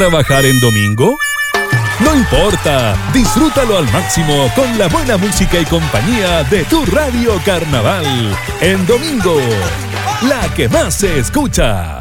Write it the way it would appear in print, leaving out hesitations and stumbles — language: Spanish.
¿Trabajar en domingo? No importa, disfrútalo al máximo con la buena música y compañía de tu Radio Carnaval. En domingo, la que más se escucha.